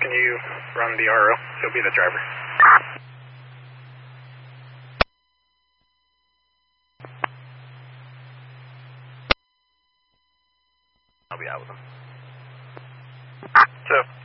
can you run the RO? He'll be the driver. I'll be out with him. So.